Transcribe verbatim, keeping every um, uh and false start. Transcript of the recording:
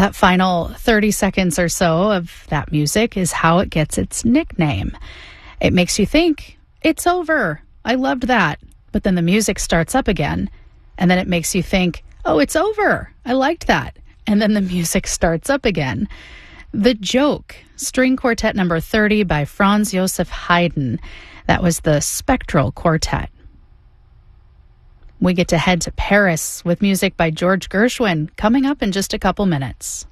That final thirty seconds or so of that music is how it gets its nickname. It makes you think, it's over. I loved that. But then the music starts up again, and then it makes you think, oh, it's over. I liked that. And then the music starts up again. The Joke, string quartet number thirty by Franz Joseph Haydn. That was the Spectral Quartet. We get to head to Paris with music by George Gershwin coming up in just a couple minutes.